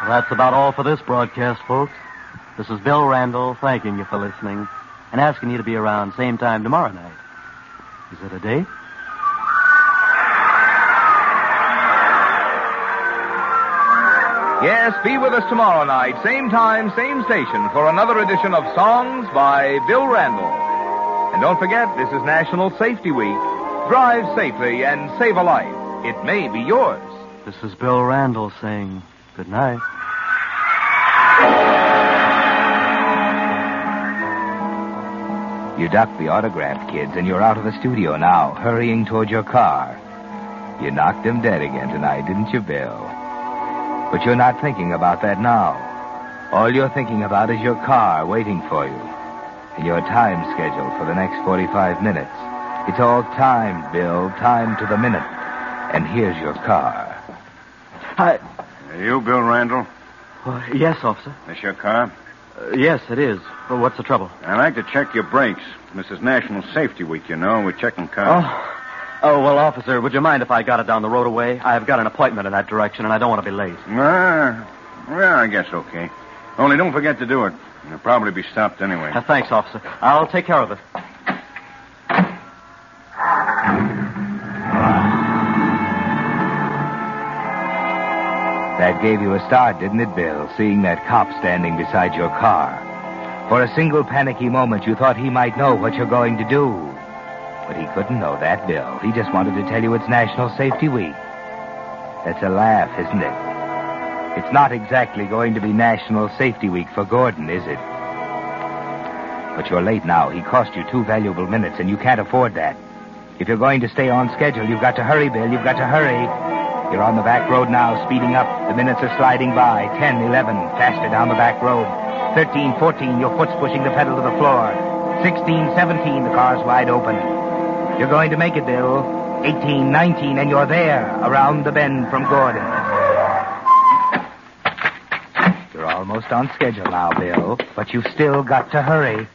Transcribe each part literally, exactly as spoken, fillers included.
Well, that's about all for this broadcast, folks. This is Bill Randall thanking you for listening and asking you to be around same time tomorrow night. Is it a date? Yes, be with us tomorrow night, same time, same station, for another edition of Songs by Bill Randall. And don't forget, this is National Safety Week. Drive safely and save a life. It may be yours. This is Bill Randall saying good night. You ducked the autograph, kids, and you're out of the studio now, hurrying toward your car. You knocked him dead again tonight, didn't you, Bill? But you're not thinking about that now. All you're thinking about is your car waiting for you and your time schedule for the next forty-five minutes. It's all timed, Bill, timed to the minute. And here's your car. Hi. Are you Bill Randall? Uh, yes, officer. This your car? Uh, yes, it is. But what's the trouble? I'd like to check your brakes. This is National Safety Week, you know. We're checking cars. Oh. Oh, well, officer, would you mind if I got it down the road away? I've got an appointment in that direction, and I don't want to be late. Ah, well, I guess okay. Only don't forget to do it. You'll probably be stopped anyway. Uh, thanks, officer. I'll take care of it. That gave you a start, didn't it, Bill, seeing that cop standing beside your car? For a single panicky moment, you thought he might know what you're going to do. But he couldn't know that, Bill. He just wanted to tell you it's National Safety Week. That's a laugh, isn't it? It's not exactly going to be National Safety Week for Gordon, is it? But you're late now. He cost you two valuable minutes, and you can't afford that. If you're going to stay on schedule, you've got to hurry, Bill. You've got to hurry. You're on the back road now, speeding up. The minutes are sliding by. Ten, eleven, faster down the back road. Thirteen, fourteen, your foot's pushing the pedal to the floor. Sixteen, seventeen, the car's wide open. You're going to make it, Bill. Eighteen, nineteen, and you're there, around the bend from Gordon. You're almost on schedule now, Bill, but you've still got to hurry.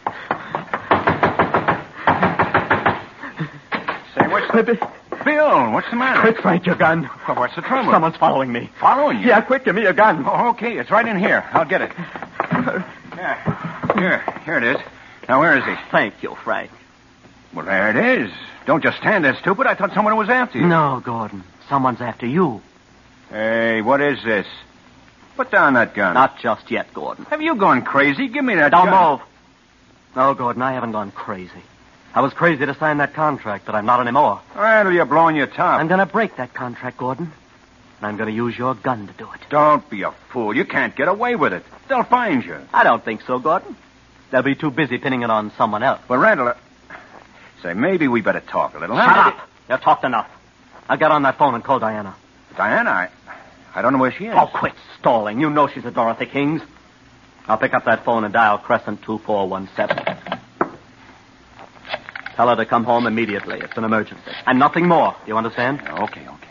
Say, what's the... Bill, what's the matter? Quick, Frank, your gun. Well, what's the trouble? Someone's following me. Following you? Yeah, quick, give me your gun. Oh, okay, it's right in here. I'll get it. Yeah. Here, here it is. Now, where is he? Thank you, Frank. Well, there it is. Don't just stand there, stupid. I thought someone was after you. No, Gordon. Someone's after you. Hey, what is this? Put down that gun. Not just yet, Gordon. Have you gone crazy? Give me that Don't gun. move. No, Gordon, I haven't gone crazy. I was crazy to sign that contract, but I'm not anymore. Well, you're blowing your top. I'm going to break that contract, Gordon. And I'm going to use your gun to do it. Don't be a fool. You can't get away with it. They'll find you. I don't think so, Gordon. They'll be too busy pinning it on someone else. Well, Randall, uh, say, maybe we better talk a little. Shut huh? up. You've talked enough. I'll get on that phone and call Diana. Diana, I, I don't know where she is. Oh, quit stalling. You know she's at Dorothy King's. I'll pick up that phone and dial Crescent two four one seven. Tell her to come home immediately. It's an emergency. And nothing more. You understand? Okay, okay.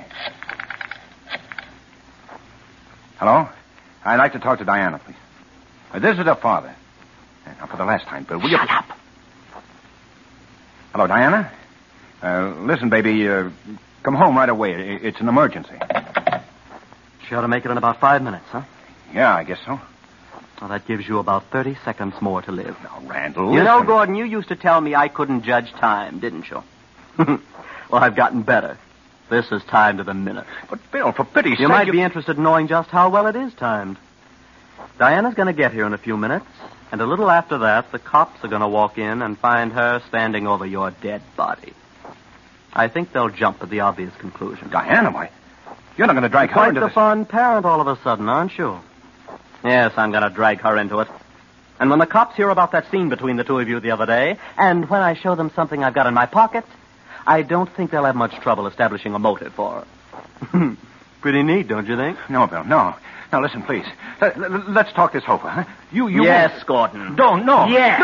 Hello? I'd like to talk to Diana, please. Uh, this is her father. Uh, now, for the last time, Bill, will you... Shut up. Hello, Diana? Uh, listen, baby, uh, come home right away. I- It's an emergency. She ought to make it in about five minutes, huh? Yeah, I guess so. Well, that gives you about thirty seconds more to live. Now, Randall, You know, listen. Gordon, you used to tell me I couldn't judge time, didn't you? Well, I've gotten better. This is timed to the minute. But, Bill, for pity's You sake... might be interested in knowing just how well it is timed. Diana's going to get here in a few minutes, and a little after that, the cops are going to walk in and find her standing over your dead body. I think they'll jump at the obvious conclusion. Diana, why? You're not going to drag her Quite into the this... fun parent all of a sudden, aren't you? Yes, I'm going to drag her into it. And when the cops hear about that scene between the two of you the other day, and when I show them something I've got in my pocket, I don't think they'll have much trouble establishing a motive for her. Pretty neat, don't you think? No, Bill, no. Now, listen, please. Let, let, let's talk this over, huh? You, you... Yes, won't... Gordon. Don't, no. Yes.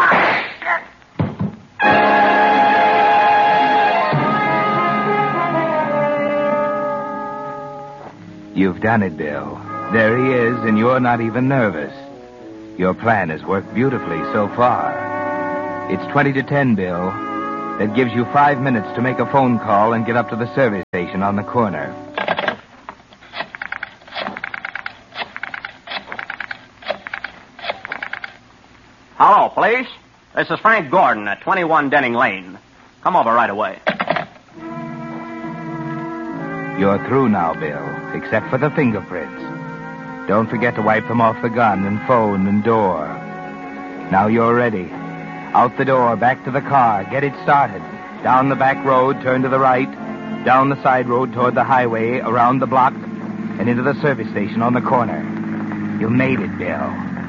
No. You've done it, Bill. There he is, and you're not even nervous. Your plan has worked beautifully so far. It's twenty to ten, Bill. That gives you five minutes to make a phone call and get up to the service station on the corner. Hello, police. This is Frank Gordon at twenty-one Denning Lane. Come over right away. You're through now, Bill, except for the fingerprints. Don't forget to wipe them off the gun and phone and door. Now you're ready. Out the door, back to the car. Get it started. Down the back road, turn to the right. Down the side road toward the highway, around the block, and into the service station on the corner. You made it, Bill.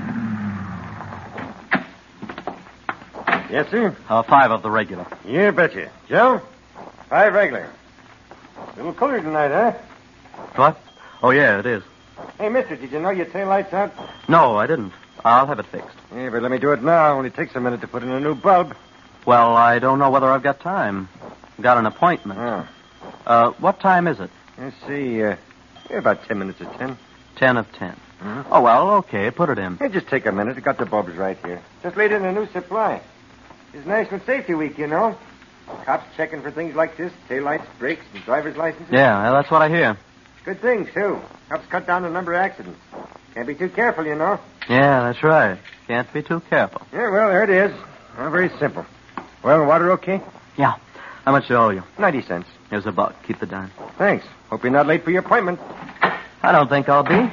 Yes, sir? Uh, five of the regular. You betcha. Joe? Five regular. A little cooler tonight, huh? What? Oh, yeah, it is. Hey, mister, did you know your tail light's out? No, I didn't. I'll have it fixed. Yeah, but let me do it now. Only takes a minute to put in a new bulb. Well, I don't know whether I've got time. Got an appointment. Oh. Uh, what time is it? Let's see. Uh, yeah, about ten minutes of ten. Ten of ten. Mm-hmm. Oh, well, okay. Put it in. Hey, just take a minute. I got the bulbs right here. Just laid in a new supply. It's National Safety Week, you know. Cops checking for things like this. Taillights, brakes, and driver's licenses. Yeah, well, that's what I hear. Good things, too. Helps cut down the number of accidents. Can't be too careful, you know. Yeah, that's right. Can't be too careful. Yeah, well, there it is. Well, very simple. Well, water okay? Yeah. How much do I owe you? Ninety cents. Here's a buck. Keep the dime. Thanks. Hope you're not late for your appointment. I don't think I'll be.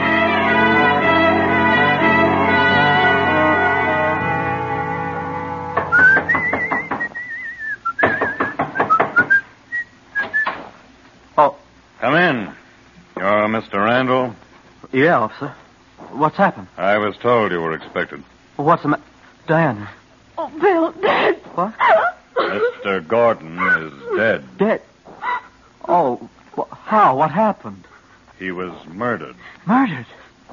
Oh. Come in. You're Mister Randall? Yeah, officer. What's happened? I was told you were expected. What's the matter? Diana. Oh, Bill, Dad. What? Mister Gordon is dead. Dead? Oh, wh- how? What happened? He was murdered. Murdered?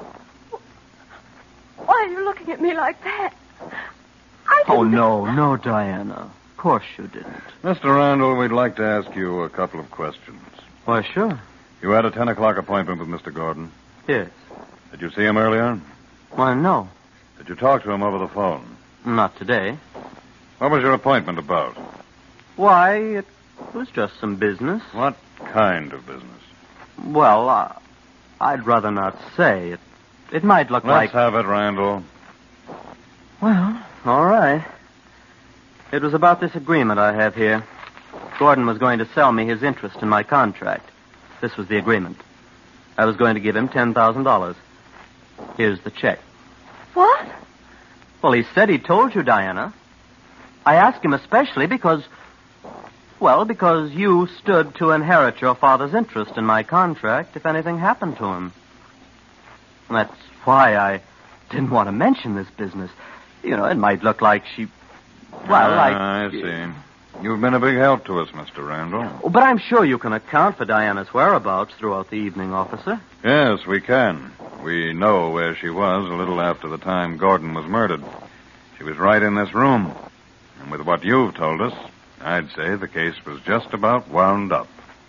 Why are you looking at me like that? I didn't... Oh, no, no, Diana. Of course you didn't. Mister Randall, we'd like to ask you a couple of questions. Why, sure. You had a ten o'clock appointment with Mister Gordon. Yes. Did you see him earlier? Why, no. Did you talk to him over the phone? Not today. What was your appointment about? Why, it was just some business. What kind of business? Well, uh, I'd rather not say. It, it might look Let's like... have it, Randall. Well, all right. It was about this agreement I have here. Gordon was going to sell me his interest in my contract. This was the agreement. I was going to give him ten thousand dollars. Here's the check. What? Well, he said he told you, Diana. I asked him especially because... Well, because you stood to inherit your father's interest in my contract if anything happened to him. That's why I didn't want to mention this business. You know, it might look like she... Well, ah, like... I see. You've been a big help to us, Mister Randall. But I'm sure you can account for Diana's whereabouts throughout the evening, officer. Yes, we can. We know where she was a little after the time Gordon was murdered. She was right in this room. And with what you've told us, I'd say the case was just about wound up.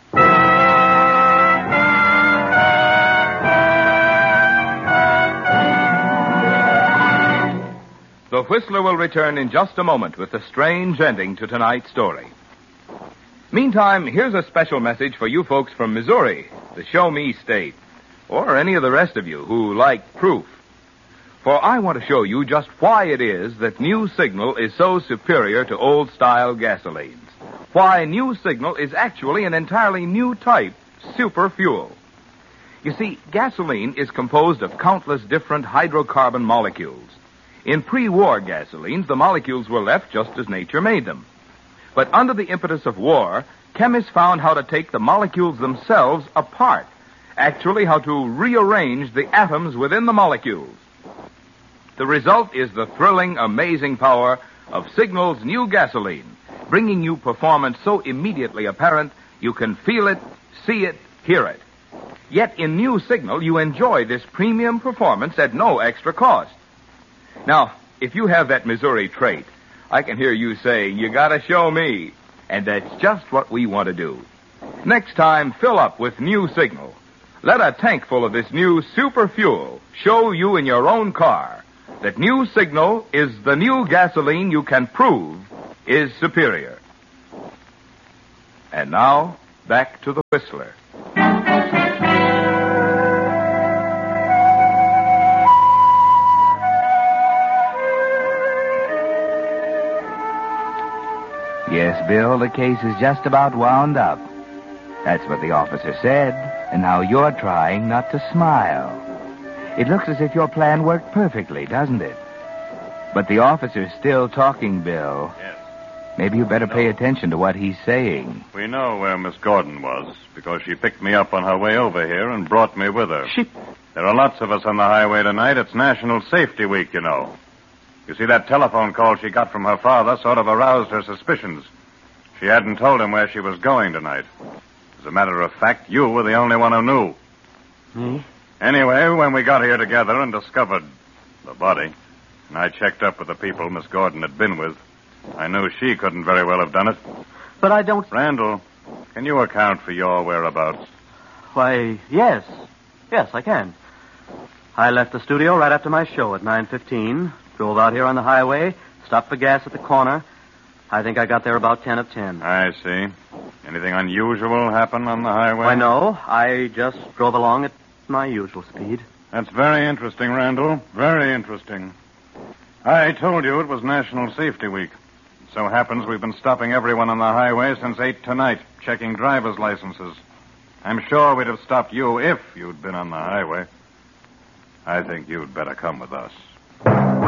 The Whistler will return in just a moment with the strange ending to tonight's story. Meantime, here's a special message for you folks from Missouri, the Show Me State, or any of the rest of you who like proof. For I want to show you just why it is that New Signal is so superior to old-style gasolines. Why New Signal is actually an entirely new type, super fuel. You see, gasoline is composed of countless different hydrocarbon molecules. In pre-war gasolines, the molecules were left just as nature made them. But under the impetus of war, chemists found how to take the molecules themselves apart, actually how to rearrange the atoms within the molecules. The result is the thrilling, amazing power of Signal's new gasoline, bringing you performance so immediately apparent you can feel it, see it, hear it. Yet in New Signal, you enjoy this premium performance at no extra cost. Now, if you have that Missouri trait, I can hear you saying, you gotta show me. And that's just what we want to do. Next time, fill up with New Signal. Let a tank full of this new super fuel show you in your own car that New Signal is the new gasoline you can prove is superior. And now, back to the Whistler. Bill, the case is just about wound up. That's what the officer said, and now you're trying not to smile. It looks as if your plan worked perfectly, doesn't it? But the officer's still talking, Bill. Yes. Maybe you better pay attention to what he's saying. We know where Miss Gordon was because she picked me up on her way over here and brought me with her. She... There are lots of us on the highway tonight. It's National Safety Week, you know. You see, that telephone call she got from her father sort of aroused her suspicions. She hadn't told him where she was going tonight. As a matter of fact, you were the only one who knew. Me? Anyway, when we got here together and discovered the body, and I checked up with the people Miss Gordon had been with, I knew she couldn't very well have done it. But I don't... Randall, can you account for your whereabouts? Why, yes. Yes, I can. I left the studio right after my show at nine fifteen, drove out here on the highway, stopped for gas at the corner. I think I got there about ten of ten. I see. Anything unusual happen on the highway? Why, no. I just drove along at my usual speed. That's very interesting, Randall. Very interesting. I told you it was National Safety Week. It so happens we've been stopping everyone on the highway since eight tonight, checking driver's licenses. I'm sure we'd have stopped you if you'd been on the highway. I think you'd better come with us.